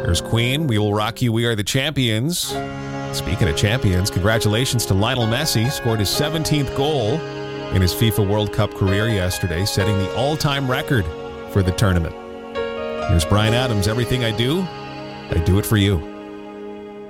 There's Queen, We Will Rock You, We Are the Champions. Speaking of champions, congratulations to Lionel Messi. Scored his 17th goal in his FIFA World Cup career yesterday, setting the all-time record for the tournament. Here's Bryan Adams. Everything I do it for you.